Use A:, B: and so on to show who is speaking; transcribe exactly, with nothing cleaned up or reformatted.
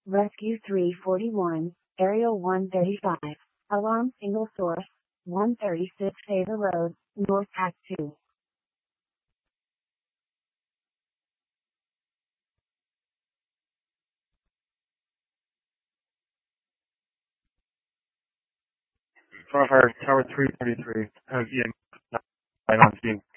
A: Rescue three forty-one, Aerial one thirty-five. Alarm single source, one thirty-six Ava Road, North Act two.
B: Fire Tower three thirty-three. Uh, Ian, nine on scene.